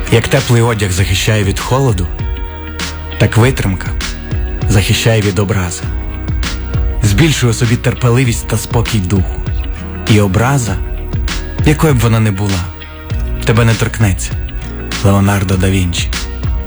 Як теплий одяг захищає від холоду, так витримка захищає від образи. Збільшує собі терпеливість та спокій духу. І образа, якою б вона не була, тебе не торкнеться. Леонардо да Вінчі.